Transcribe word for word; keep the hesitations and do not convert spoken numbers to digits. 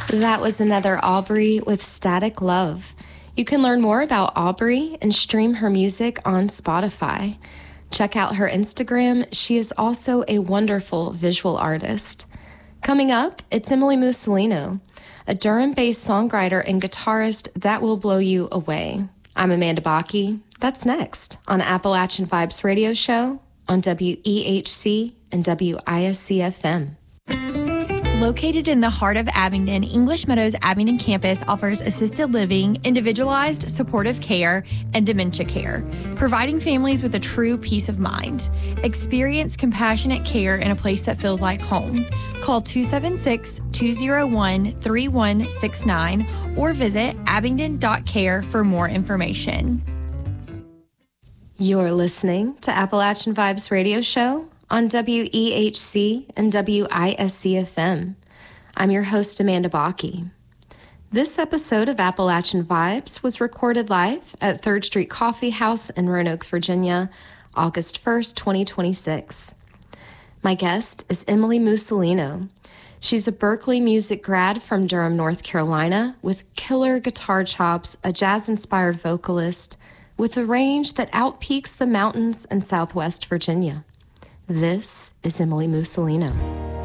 That was another Aubrey with Static Love. You can learn more about Aubrey and stream her music on Spotify. Check out her Instagram. She is also a wonderful visual artist. Coming up, it's Emily Mussolino, a Durham-based songwriter and guitarist that will blow you away. I'm Amanda Bakke. That's next on Appalachian Vibes Radio Show on W E H C and W I S C F M. Located in the heart of Abingdon, English Meadows Abingdon campus offers assisted living, individualized supportive care, and dementia care, providing families with a true peace of mind. Experience compassionate care in a place that feels like home. Call two seven six, two oh one, three one six nine or visit abingdon dot care for more information. You're listening to Appalachian Vibes Radio Show on W E H C and W I S C F M. I'm your host, Amanda Bakke. This episode of Appalachian Vibes was recorded live at Third Street Coffee House in Roanoke, Virginia, August first, twenty twenty-six. My guest is Emily Mussolino. She's a Berklee music grad from Durham, North Carolina, with killer guitar chops, a jazz-inspired vocalist, with a range that outpeaks the mountains in Southwest Virginia. This is Emily Mussolino.